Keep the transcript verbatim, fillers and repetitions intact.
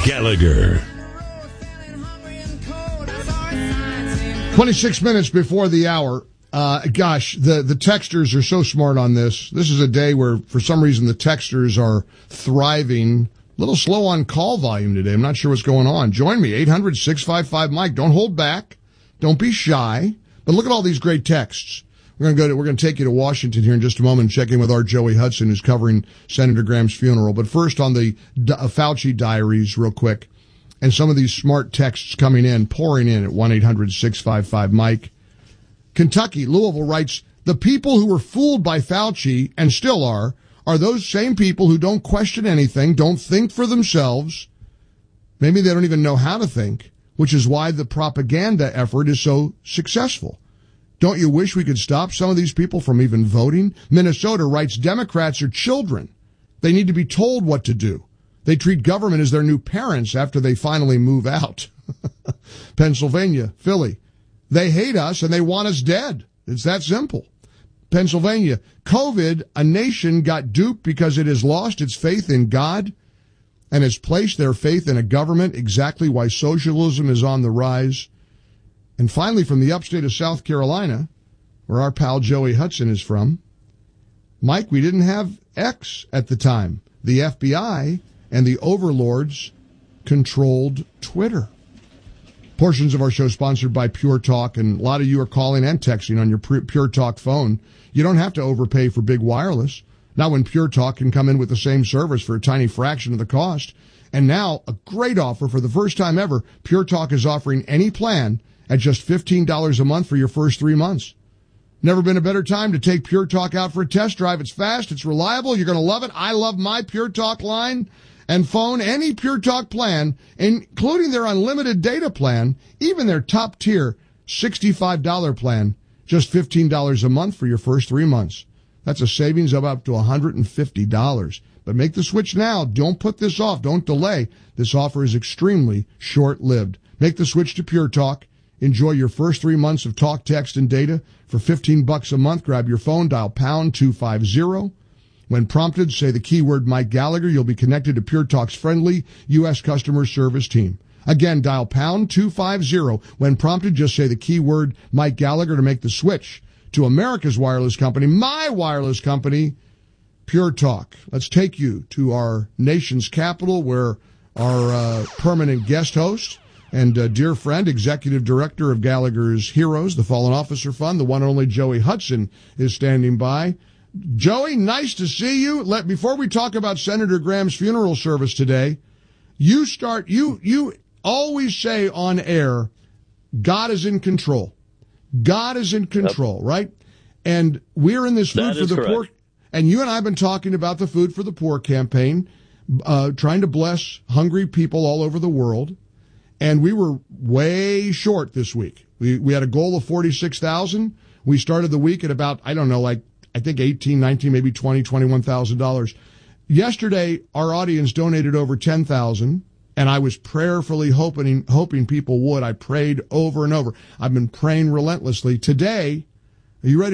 Gallagher. twenty-six minutes before the hour. Uh, gosh, the, the texters are so smart on this. This is a day where, for some reason, the texters are thriving. A little slow on call volume today. I'm not sure what's going on. Join me, eight hundred, six five five, Mike. Don't hold back. Don't be shy. But look at all these great texts. We're going to go to, we're going to take you to Washington here in just a moment and check in with our Joey Hudson, who's covering Senator Graham's funeral. But first on the uh, Fauci diaries, real quick, and some of these smart texts coming in, pouring in at one eight hundred, six five five, Mike. Kentucky, Louisville writes, the people who were fooled by Fauci, and still are, are those same people who don't question anything, don't think for themselves. Maybe they don't even know how to think, which is why the propaganda effort is so successful. Don't you wish we could stop some of these people from even voting? Minnesota writes, Democrats are children. They need to be told what to do. They treat government as their new parents after they finally move out. Pennsylvania, Philly, they hate us and they want us dead. It's that simple. Pennsylvania, COVID, a nation got duped because it has lost its faith in God and has placed their faith in a government, exactly why socialism is on the rise. And finally, from the upstate of South Carolina, where our pal Joey Hudson is from, Mike, we didn't have X at the time. The F B I and the overlords controlled Twitter. Portions of our show sponsored by Pure Talk, and a lot of you are calling and texting on your Pure Talk phone. You don't have to overpay for big wireless. Now when Pure Talk can come in with the same service for a tiny fraction of the cost. And now, a great offer for the first time ever, Pure Talk is offering any plan at just fifteen dollars a month for your first three months. Never been a better time to take Pure Talk out for a test drive. It's fast, it's reliable, you're going to love it. I love my Pure Talk line and phone. Any Pure Talk plan, including their unlimited data plan, even their top tier sixty-five dollars plan, just fifteen dollars a month for your first three months. That's a savings of up to one hundred fifty dollars. But make the switch now. Don't put this off. Don't delay. This offer is extremely short-lived. Make the switch to Pure Talk. Enjoy your first three months of talk, text, and data for fifteen bucks a month. Grab your phone, dial pound two fifty. When prompted, say the keyword Mike Gallagher. You'll be connected to Pure Talk's friendly U S customer service team. Again, dial pound two fifty. When prompted, just say the keyword Mike Gallagher to make the switch to America's wireless company, my wireless company, Pure Talk. Let's take you to our nation's capital, where our uh, permanent guest host and uh, dear friend, executive director of Gallagher's Heroes, the Fallen Officer Fund, the one and only Joey Hudson, is standing by. Joey, nice to see you. Let before we talk about Senator Graham's funeral service today, you start. You you always say on air, God is in control. God is in control, yep. Right? And we're in this Food for the Poor. And you and I have been talking about the Food for the Poor campaign, uh, trying to bless hungry people all over the world. And we were way short this week. We we had a goal of forty-six thousand. We started the week at about, I don't know, like, I think eighteen, nineteen, maybe twenty, twenty-one thousand dollars. Yesterday, our audience donated over ten thousand. And I was prayerfully hoping, hoping people would. I prayed over and over. I've been praying relentlessly. Today, are you ready